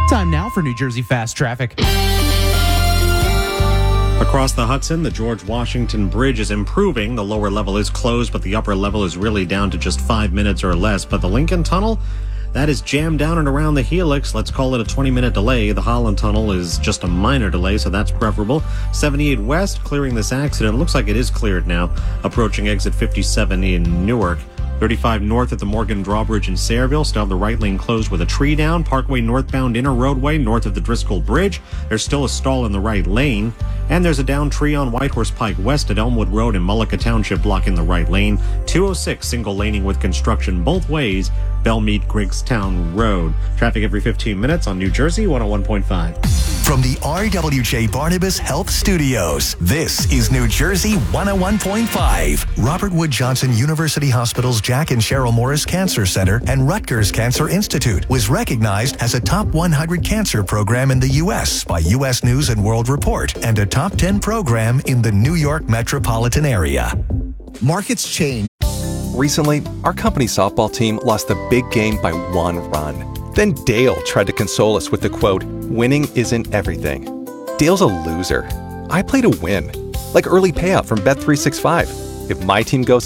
Time now for New Jersey Fast Traffic. Across the Hudson, the George Washington Bridge is improving. The lower level is closed, but the upper level is really down to just 5 minutes or less. But the Lincoln Tunnel, that is jammed down and around the Helix. Let's call it a 20-minute delay. The Holland Tunnel is just a minor delay, so that's preferable. 78 West, clearing this accident. Looks like it is cleared now, approaching exit 57 in Newark. 35 north at the Morgan Drawbridge in Sayreville. Still have the right lane closed with a tree down. Parkway northbound inner roadway north of the Driscoll Bridge. There's still a stall in the right lane. And there's a down tree on Whitehorse Pike west at Elmwood Road in Mullica Township blocking the right lane. 206 single laning with construction both ways. Belmead Griggstown Road. Traffic every 15 minutes on New Jersey 101.5. From the RWJ Barnabas Health Studios, this is New Jersey 101.5. Robert Wood Johnson University Hospital's Jack and Cheryl Morris Cancer Center and Rutgers Cancer Institute was recognized as a top 100 cancer program in the U.S. by U.S. News and World Report and a top 10 program in the New York metropolitan area. Markets change. Recently, our company softball team lost a big game by 1 run. Then Dale tried to console us with the quote, "Winning isn't everything." Dale's a loser. I play to win, like early payout from Bet365. If my team goes